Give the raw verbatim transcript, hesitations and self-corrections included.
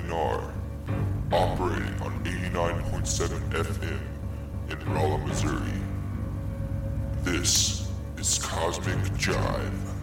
N R, operating on eighty-nine point seven F M in Rolla, Missouri. This is Cosmic Jive.